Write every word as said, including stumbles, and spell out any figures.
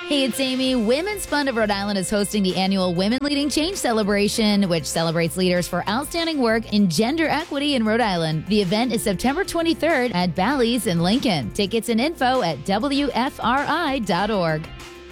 Hey, it's Amy. Women's Fund of Rhode Island is hosting the annual Women Leading Change celebration, which celebrates leaders for outstanding work in gender equity in Rhode Island. The event is September twenty-third at Bally's in Lincoln. Tickets and info at W F R I dot org.